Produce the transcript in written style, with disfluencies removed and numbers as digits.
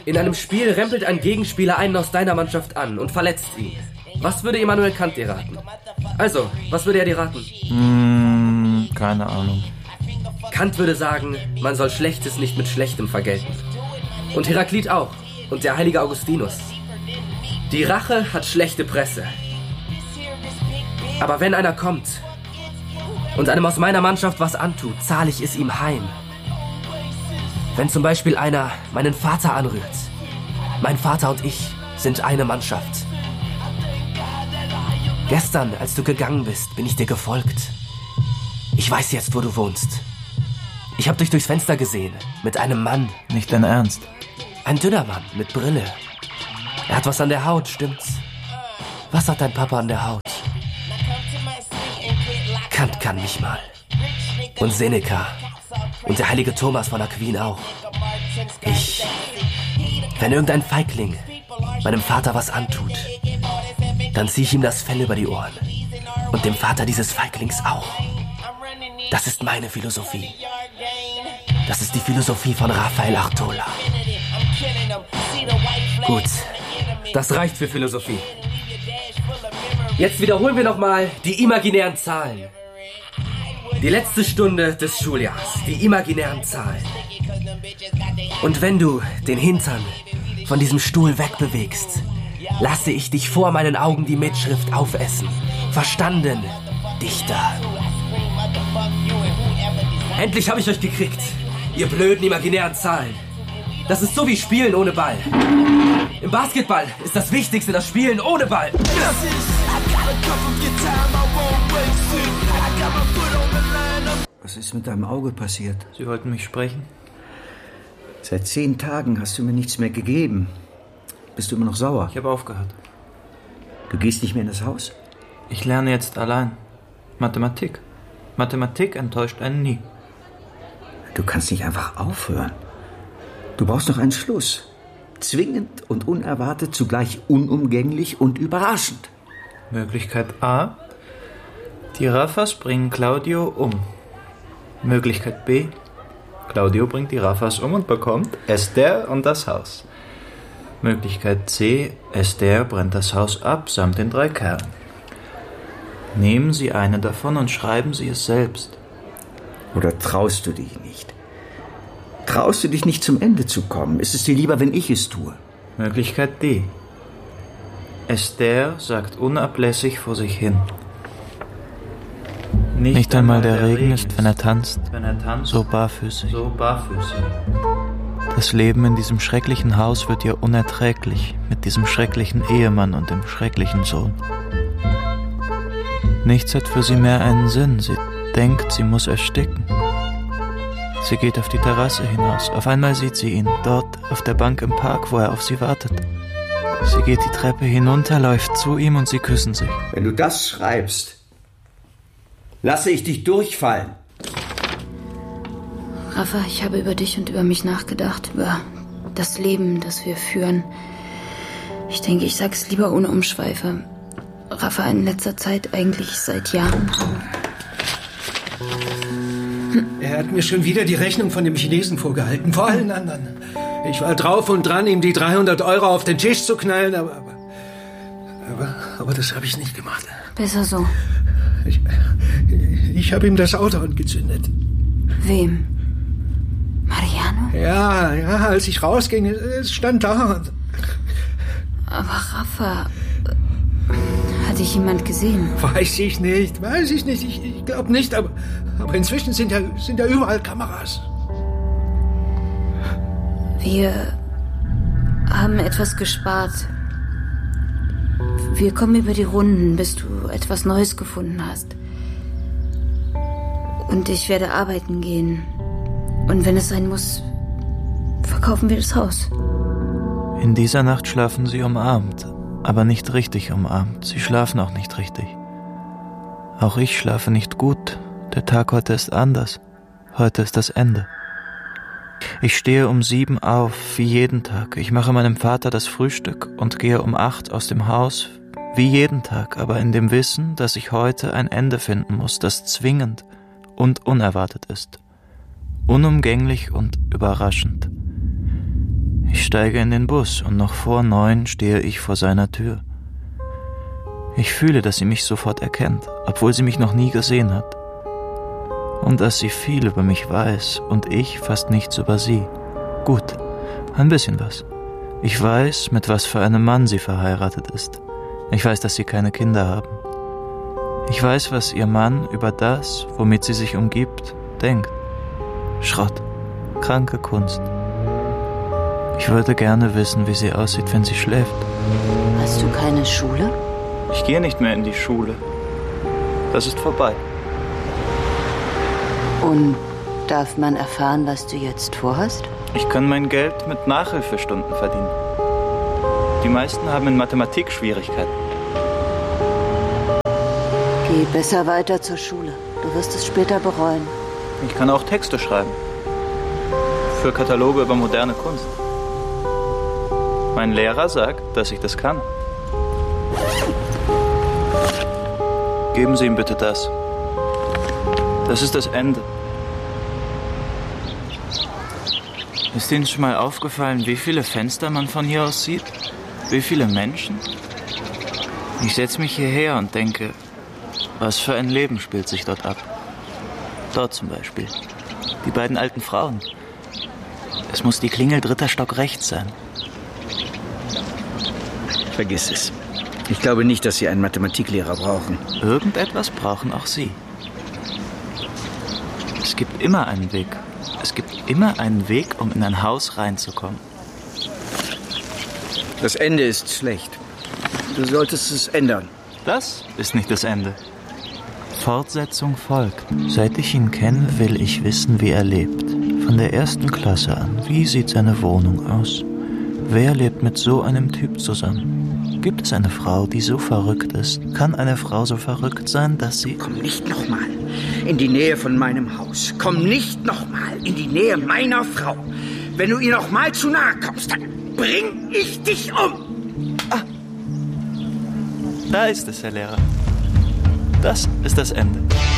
In einem Spiel rempelt ein Gegenspieler einen aus deiner Mannschaft an und verletzt ihn. Was würde Immanuel Kant dir raten? Also, was würde er dir raten? Keine Ahnung. Kant würde sagen, man soll Schlechtes nicht mit Schlechtem vergelten. Und Heraklit auch. Und der heilige Augustinus. Die Rache hat schlechte Presse. Aber wenn einer kommt und einem aus meiner Mannschaft was antut, zahle ich es ihm heim. Wenn zum Beispiel einer meinen Vater anrührt. Mein Vater und ich sind eine Mannschaft. Gestern, als du gegangen bist, bin ich dir gefolgt. Ich weiß jetzt, wo du wohnst. Ich habe dich durchs Fenster gesehen, mit einem Mann. Nicht dein Ernst? Ein dünner Mann, mit Brille. Er hat was an der Haut, stimmt's? Was hat dein Papa an der Haut? Kant kann mich mal. Und Seneca. Und der heilige Thomas von Aquin auch. Wenn irgendein Feigling meinem Vater was antut, dann ziehe ich ihm das Fell über die Ohren. Und dem Vater dieses Feiglings auch. Das ist meine Philosophie. Das ist die Philosophie von Rafael Artola. Gut, das reicht für Philosophie. Jetzt wiederholen wir nochmal die imaginären Zahlen. Die letzte Stunde des Schuljahrs, die imaginären Zahlen. Und wenn du den Hintern von diesem Stuhl wegbewegst, lasse ich dich vor meinen Augen die Mitschrift aufessen. Verstanden, Dichter? Endlich habe ich euch gekriegt, ihr blöden imaginären Zahlen. Das ist so wie Spielen ohne Ball. Im Basketball ist das Wichtigste das Spielen ohne Ball. Was ist mit deinem Auge passiert? Sie wollten mich sprechen? Seit 10 Tagen hast du mir nichts mehr gegeben. Bist du immer noch sauer? Ich habe aufgehört. Du gehst nicht mehr in das Haus? Ich lerne jetzt allein. Mathematik. Mathematik enttäuscht einen nie. Du kannst nicht einfach aufhören. Du brauchst noch einen Schluss. Zwingend und unerwartet, zugleich unumgänglich und überraschend. Möglichkeit A. Die Raffas bringen Claudio um. Möglichkeit B. Claudio bringt die Raffas um und bekommt Esther und das Haus. Möglichkeit C. Esther brennt das Haus ab, samt den 3 Kerlen. Nehmen Sie eine davon und schreiben Sie es selbst. Oder traust du dich nicht? Traust du dich nicht zum Ende zu kommen? Ist es dir lieber, wenn ich es tue? Möglichkeit D. Esther sagt unablässig vor sich hin. Nicht einmal der Regen ist, wenn er tanzt, so barfüßig. Das Leben in diesem schrecklichen Haus wird ihr unerträglich, mit diesem schrecklichen Ehemann und dem schrecklichen Sohn. Nichts hat für sie mehr einen Sinn. Sie denkt, sie muss ersticken. Sie geht auf die Terrasse hinaus. Auf einmal sieht sie ihn, dort auf der Bank im Park, wo er auf sie wartet. Sie geht die Treppe hinunter, läuft zu ihm und sie küssen sich. Wenn du das schreibst, lasse ich dich durchfallen. Rafa, ich habe über dich und über mich nachgedacht, über das Leben, das wir führen. Ich denke, ich sag's lieber ohne Umschweife. Rafa, in letzter Zeit, eigentlich seit Jahren. Er hat mir schon wieder die Rechnung von dem Chinesen vorgehalten, vor allen anderen. Ich war drauf und dran, ihm die 300 € auf den Tisch zu knallen, aber das habe ich nicht gemacht. Besser so. Ich habe ihm das Auto angezündet. Wem? Mariano? Ja, als ich rausging, es stand da. Aber Rafa, hat dich jemand gesehen? Weiß ich nicht. Ich glaube nicht, aber inzwischen sind ja überall Kameras. Wir haben etwas gespart. Wir kommen über die Runden, bis du etwas Neues gefunden hast. Und ich werde arbeiten gehen. Und wenn es sein muss, verkaufen wir das Haus. In dieser Nacht schlafen sie umarmt, aber nicht richtig umarmt. Sie schlafen auch nicht richtig. Auch ich schlafe nicht gut. Der Tag heute ist anders. Heute ist das Ende. Ich stehe um 7 auf, wie jeden Tag. Ich mache meinem Vater das Frühstück und gehe um 8 aus dem Haus, wie jeden Tag, aber in dem Wissen, dass ich heute ein Ende finden muss, das zwingend und unerwartet ist. Unumgänglich und überraschend. Ich steige in den Bus und noch vor 9 stehe ich vor seiner Tür. Ich fühle, dass sie mich sofort erkennt, obwohl sie mich noch nie gesehen hat. Und dass sie viel über mich weiß und ich fast nichts über sie. Gut, ein bisschen was. Ich weiß, mit was für einem Mann sie verheiratet ist. Ich weiß, dass sie keine Kinder haben. Ich weiß, was ihr Mann über das, womit sie sich umgibt, denkt. Schrott, kranke Kunst. Ich würde gerne wissen, wie sie aussieht, wenn sie schläft. Hast du keine Schule? Ich gehe nicht mehr in die Schule. Das ist vorbei. Und darf man erfahren, was du jetzt vorhast? Ich kann mein Geld mit Nachhilfestunden verdienen. Die meisten haben in Mathematik Schwierigkeiten. Geh besser weiter zur Schule. Du wirst es später bereuen. Ich kann auch Texte schreiben. Für Kataloge über moderne Kunst. Mein Lehrer sagt, dass ich das kann. Geben Sie ihm bitte das. Das ist das Ende. Ist Ihnen schon mal aufgefallen, wie viele Fenster man von hier aus sieht? Wie viele Menschen? Ich setze mich hierher und denke, was für ein Leben spielt sich dort ab? Dort zum Beispiel. Die beiden alten Frauen. Es muss die Klingel 3. Stock rechts sein. Vergiss es. Ich glaube nicht, dass Sie einen Mathematiklehrer brauchen. Irgendetwas brauchen auch Sie. Es gibt immer einen Weg. Es gibt immer einen Weg, um in ein Haus reinzukommen. Das Ende ist schlecht. Du solltest es ändern. Das ist nicht das Ende. Fortsetzung folgt. Seit ich ihn kenne, will ich wissen, wie er lebt. Von der 1. Klasse an. Wie sieht seine Wohnung aus? Wer lebt mit so einem Typ zusammen? Gibt es eine Frau, die so verrückt ist? Kann eine Frau so verrückt sein, dass sie... Komm nicht nochmal in die Nähe von meinem Haus. Komm nicht nochmal in die Nähe meiner Frau. Wenn du ihr nochmal zu nahe kommst, dann bring ich dich um. Ah. Da ist es, Herr Lehrer. Das ist das Ende.